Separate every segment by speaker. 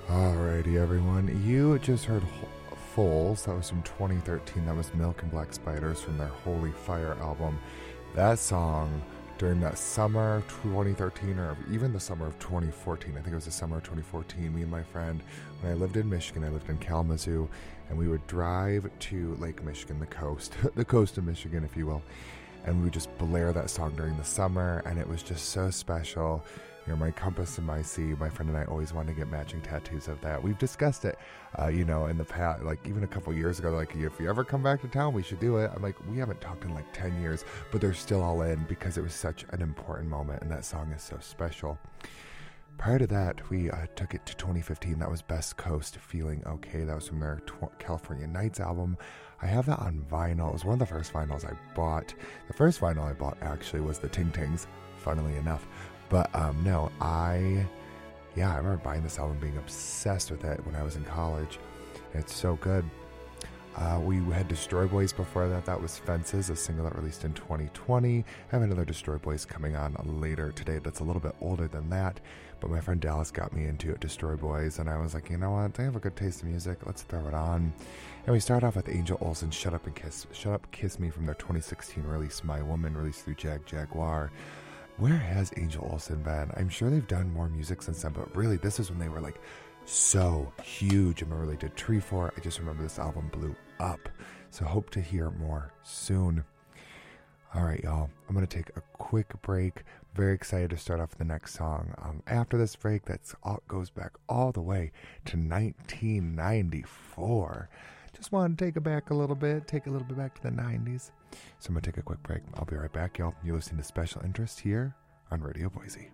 Speaker 1: Alrighty, everyone. You just heard Foals. That was from 2013. That was Milk and Black Spiders from their Holy Fire album. That song, during that summer of 2013, or even the summer of 2014, I think it was the summer of 2014, me and my friend, when I lived in Michigan, I lived in Kalamazoo, and we would drive to Lake Michigan, the coast, the coast of Michigan, if you will, and we would just blare that song during the summer, and it was just so special. You're my compass and my sea. My friend and I always wanted to get matching tattoos of that. We've discussed it, in the past, like even a couple years ago, like if you ever come back to town, we should do it. I'm like, we haven't talked in like 10 years, but they're still all in because it was such an important moment and that song is so special. Prior to that, we took it to 2015. That was Best Coast, Feeling Okay. That was from their California Nights album. I have that on vinyl. It was one of the first vinyls I bought. The first vinyl I bought actually was the Ting Tings, funnily enough. But I remember buying this album, being obsessed with it when I was in college. It's so good. We had Destroy Boys before that. That was Fences, a single that released in 2020. I have another Destroy Boys coming on later today that's a little bit older than that. But my friend Dallas got me into it, Destroy Boys, and I was like, you know what? They have a good taste in music. Let's throw it on. And we start off with Angel Olsen, Shut Up, Kiss Me from their 2016 release, My Woman, released through Jaguar. Where has Angel Olsen been? I'm sure they've done more music since then, but really, this is when they were like so huge. I remember they did Tree Fort. I just remember this album blew up. So hope to hear more soon. All right, y'all. I'm going to take a quick break. Very excited to start off the next song. After this break, goes back all the way to 1994. Just want to take it back a little bit back to the 90s. So I'm going to take a quick break. I'll be right back, y'all. You're listening to Special Interest here on Radio Boise.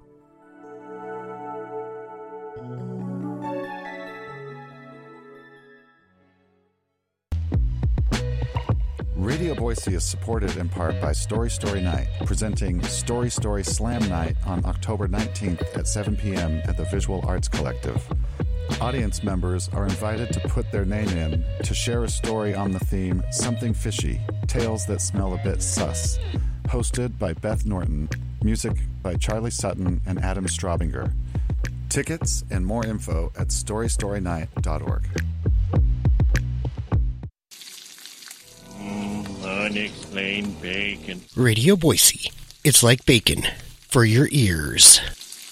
Speaker 2: Radio Boise is supported in part by Story Story Night, presenting Story Story Slam Night on October 19th at 7 p.m. at the Visual Arts Collective. Audience members are invited to put their name in to share a story on the theme Something Fishy, Tales That Smell a Bit Sus. Hosted by Beth Norton. Music by Charlie Sutton and Adam Straubinger. Tickets and more info at storystorynight.org.
Speaker 3: Unexplained bacon.
Speaker 4: Radio Boise. It's like bacon for your ears.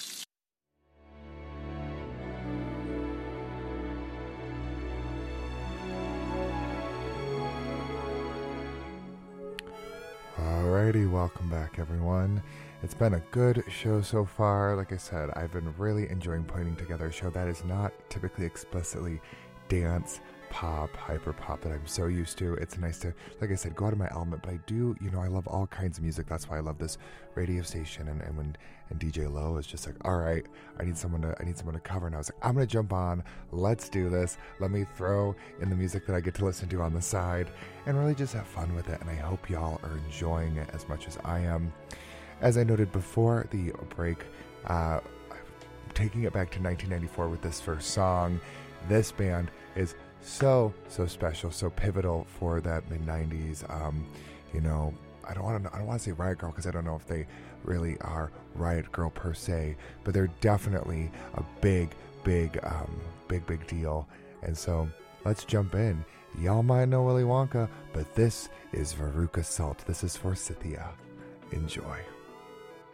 Speaker 1: Alrighty, welcome back, everyone. It's been a good show so far. Like I said, I've been really enjoying putting together a show that is not typically explicitly dance, pop, hyper pop that I'm so used to. It's nice to, like I said, go out of my element, but I do, I love all kinds of music. That's why I love this radio station. And when DJ Lowe is just like, all right, I need someone to cover. And I was like, I'm going to jump on. Let's do this. Let me throw in the music that I get to listen to on the side and really just have fun with it. And I hope y'all are enjoying it as much as I am. As I noted before the break, I'm taking it back to 1994 with this first song. This band is so special, so pivotal for that mid-90s. I don't want to say Riot Girl because I don't know if they really are Riot Girl per se, but they're definitely a big deal. And so let's jump in. Y'all might know Willy Wonka, but this is Veruca Salt. This is for Scythia. Enjoy.